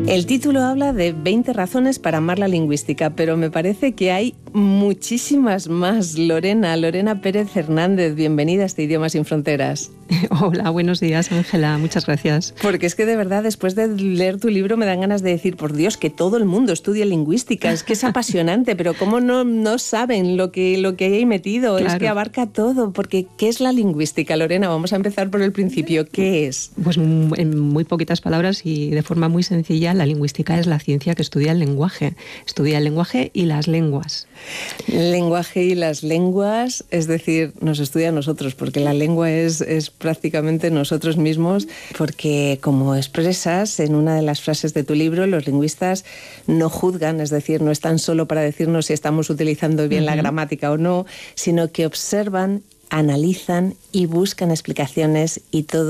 El título habla de 20 razones para amar la lingüística, pero me parece que hay muchísimas más. Lorena Pérez Hernández, bienvenida a este Idiomas sin Fronteras. Hola, buenos días, Ángela, muchas gracias. Porque es que de verdad, después de leer tu libro, me dan ganas de decir, por Dios, que todo el mundo estudie lingüística. Es que es apasionante, pero ¿cómo no saben lo que hay ahí metido? Claro. Es que abarca todo. Porque, ¿qué es la lingüística, Lorena? Vamos a empezar por el principio. ¿Qué es? Pues en muy poquitas palabras y de forma muy sencilla, la lingüística es la ciencia que estudia el lenguaje. Estudia el lenguaje y las lenguas. El lenguaje y las lenguas, es decir, nos estudia a nosotros, porque la lengua es prácticamente nosotros mismos, porque como expresas en una de las frases de tu libro, los lingüistas no juzgan, es decir, no están solo para decirnos si estamos utilizando bien la gramática o no, sino que observan, analizan y buscan explicaciones, y todo